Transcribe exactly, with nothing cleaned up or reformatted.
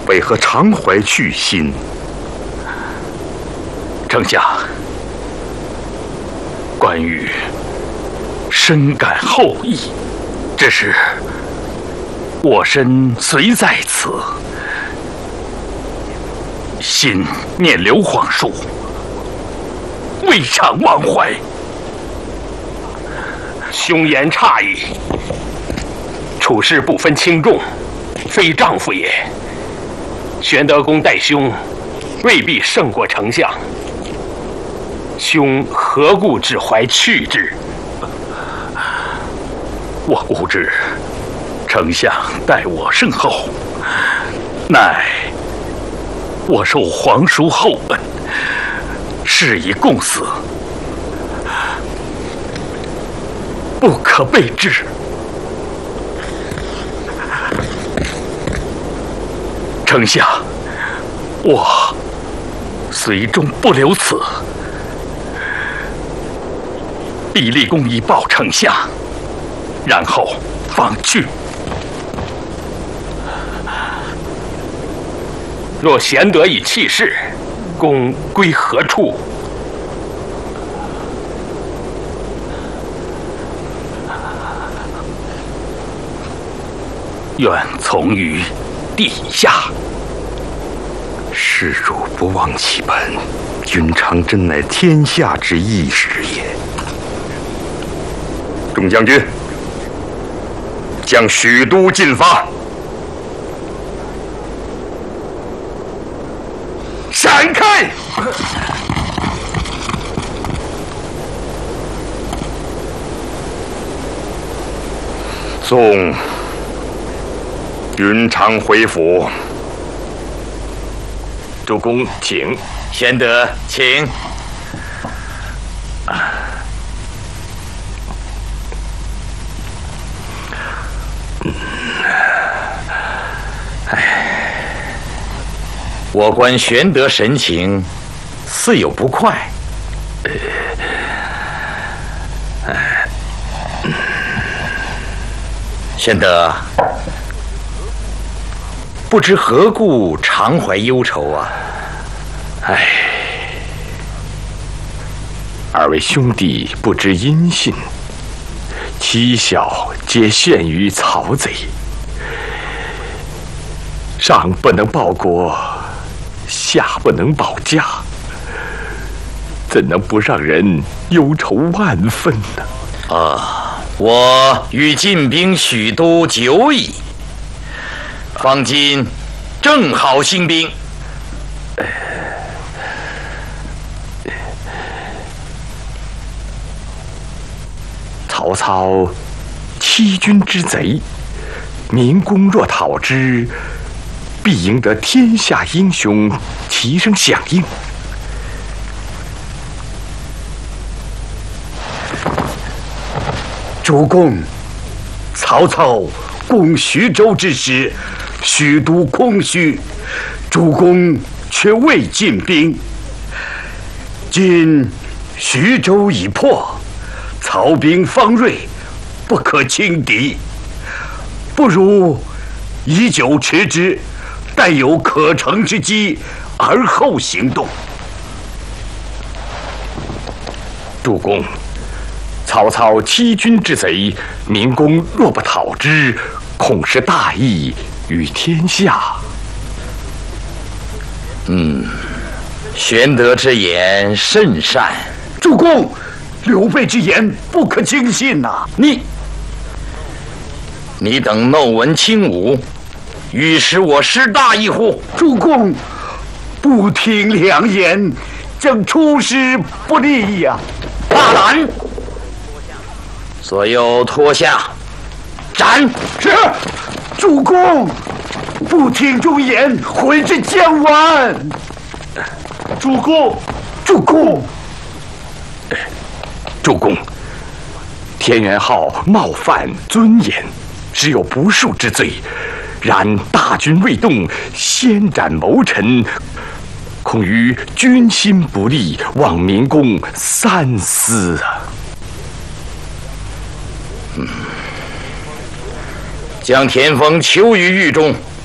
为何常怀去心？ 丞相，关羽深感厚意，只是我身虽在此，心念刘皇叔，未尝忘怀。 兄言差矣，处事不分轻重，非丈夫也。玄德公待兄，未必胜过丞相。兄何故只怀去之？ 我无知，丞相待我甚厚，乃我受皇叔厚恩，是以共死，不可备之。丞相，我虽终不留此，必立功以报丞相，然后方去。 若贤德已弃世，公归何处？ 愿从于地下。 事主不忘其本，君尝真乃天下之义士也。众将军，将许都进发。闪开！送云长回府。 主公，请。 玄德，请。我观玄德神情，似有不快。玄德，不知何故常怀忧愁啊？ 唉，二位兄弟不知音信，妻小皆陷于曹贼，上不能报国，下不能保家，怎能不让人忧愁万分呢？ 啊，我与进兵许都久矣，方今正好兴兵。 曹操欺君之贼，明公若讨之，必赢得天下英雄齐声响应。 主公，曹操攻徐州之时，许都空虚，主公却未进兵。今徐州已破，曹兵方锐，不可轻敌，不如以久持之，待有可乘之机，而后行动。 主公，曹操欺君之贼，明公若不讨之，恐失大义于天下。 嗯，玄德之言甚善。 主公，刘备之言不可轻信呐、啊！ 你，你等漏闻轻武，欲使我失大义乎？ 主公，不听良言，将出师不利呀、 啊！大胆！所有脱下，斩！ 是，主公，不听忠言，回至江湾。主公，主公， 主公，田元昊冒犯尊严，只有不恕之罪。然大军未动，先斩谋臣，恐于军心不利，望明公三思啊！ 嗯，将田丰囚于狱中，